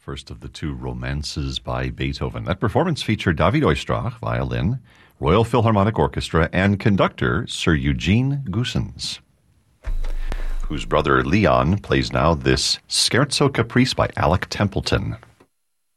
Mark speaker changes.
Speaker 1: First of the two romances by Beethoven. That performance featured David Oistrakh, violin, Royal Philharmonic Orchestra, and conductor Sir Eugene Goossens, whose brother Leon plays now this Scherzo Caprice by Alec Templeton.